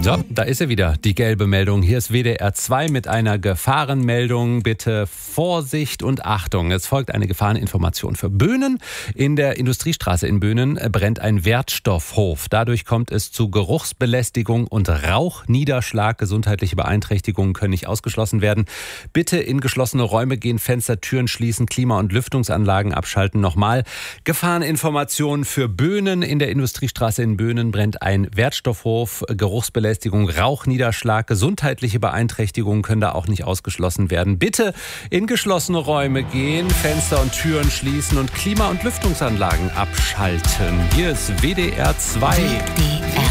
So, da ist sie wieder, die gelbe Meldung. Hier ist WDR 2 mit einer Gefahrenmeldung. Bitte Vorsicht und Achtung. Es folgt eine Gefahreninformation für Böhnen. In der Industriestraße in Böhnen brennt ein Wertstoffhof. Dadurch kommt es zu Geruchsbelästigung und Rauchniederschlag. Gesundheitliche Beeinträchtigungen können nicht ausgeschlossen werden. Bitte in geschlossene Räume gehen, Fenster, Türen schließen, Klima- und Lüftungsanlagen abschalten. Nochmal, Gefahreninformation für Böhnen. In der Industriestraße in Böhnen brennt ein Wertstoffhof. Geruchsbelästigung, Rauchniederschlag, gesundheitliche Beeinträchtigungen können da auch nicht ausgeschlossen werden. Bitte in geschlossene Räume gehen, Fenster und Türen schließen und Klima- und Lüftungsanlagen abschalten. Hier ist WDR 2.